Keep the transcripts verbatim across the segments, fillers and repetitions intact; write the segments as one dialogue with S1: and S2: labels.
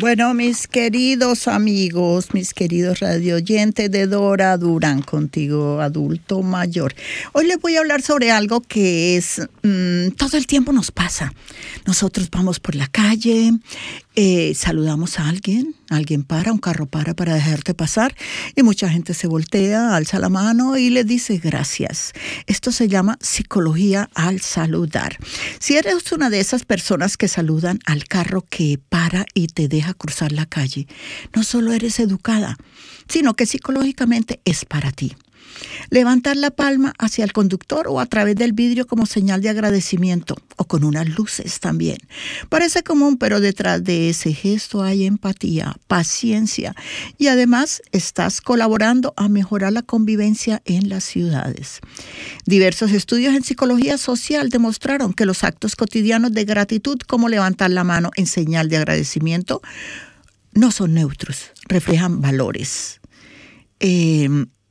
S1: Bueno, mis queridos amigos, mis queridos radioyentes de Dora Durán, contigo adulto mayor. Hoy les voy a hablar sobre algo que es, mmm, todo el tiempo nos pasa. Nosotros vamos por la calle, eh, saludamos a alguien, alguien para, un carro para para dejarte pasar y mucha gente se voltea, alza la mano y le dice gracias. Esto se llama psicología al saludar. Si eres una de esas personas que saludan al carro que para y te deja cruzar la calle, no solo eres educada, sino que psicológicamente es para ti. Levantar la palma hacia el conductor o a través del vidrio como señal de agradecimiento o con unas luces también. Parece común, pero detrás de ese gesto hay empatía, paciencia y además estás colaborando a mejorar la convivencia en las ciudades. Diversos estudios en psicología social demostraron que los actos cotidianos de gratitud, como levantar la mano en señal de agradecimiento, no son neutros, reflejan valores, eh,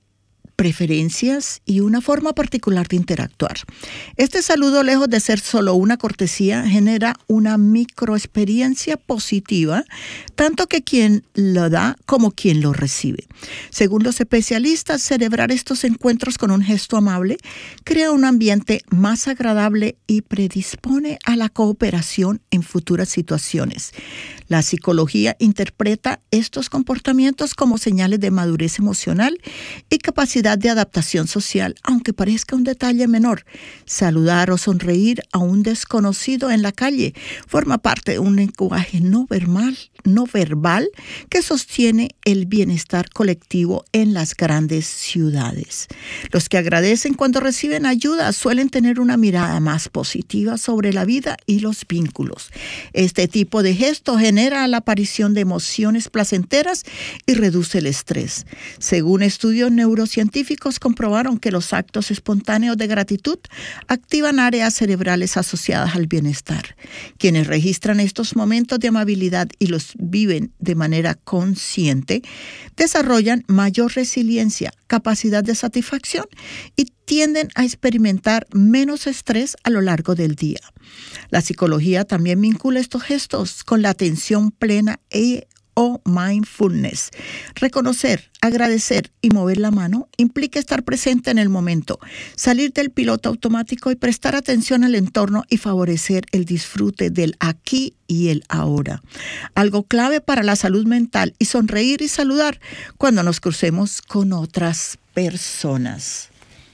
S1: preferencias y una forma particular de interactuar. Este saludo, lejos de ser solo una cortesía, genera una microexperiencia positiva, tanto que quien lo da como quien lo recibe. Según los especialistas, celebrar estos encuentros con un gesto amable crea un ambiente más agradable y predispone a la cooperación en futuras situaciones. La psicología interpreta estos comportamientos como señales de madurez emocional y capacidad de adaptación social, aunque parezca un detalle menor. Saludar o sonreír a un desconocido en la calle forma parte de un lenguaje no verbal, no verbal que sostiene el bienestar colectivo en las grandes ciudades. Los que agradecen cuando reciben ayuda suelen tener una mirada más positiva sobre la vida y los vínculos. Este tipo de gesto genera la aparición de emociones placenteras y reduce el estrés. Según estudios neurocientíficos, comprobaron que los actos espontáneos de gratitud activan áreas cerebrales asociadas al bienestar. Quienes registran estos momentos de amabilidad y los viven de manera consciente, desarrollan mayor resiliencia, capacidad de satisfacción y tienden a experimentar menos estrés a lo largo del día. La psicología también vincula estos gestos con la atención plena e o mindfulness. Reconocer, agradecer y mover la mano implica estar presente en el momento, salir del piloto automático y prestar atención al entorno y favorecer el disfrute del aquí y el ahora. Algo clave para la salud mental y sonreír y saludar cuando nos crucemos con otras personas.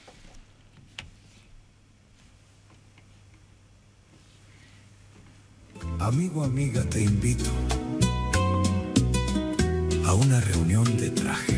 S2: Amigo, amiga, te invito a una reunión de traje.